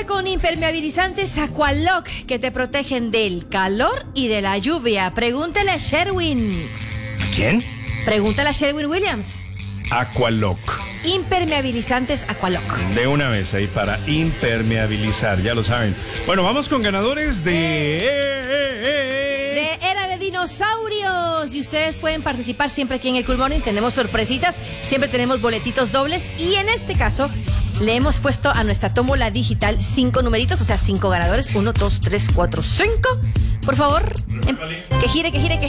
con impermeabilizantes Aqualock que te protegen del calor y de la lluvia. Pregúntale a Sherwin. ¿Quién? Pregúntale a Sherwin Williams. Aqualock. Impermeabilizantes Aqualock. De una vez ahí para impermeabilizar, ya lo saben. Bueno, vamos con ganadores de Era de Dinosaurios. Y ustedes pueden participar siempre aquí en el Cool Morning. Tenemos sorpresitas, siempre tenemos boletitos dobles. Y en este caso, le hemos puesto a nuestra tómbola digital 5 numeritos, o sea, 5 ganadores. 1, 2, 3, 4, 5. Por favor, que gire.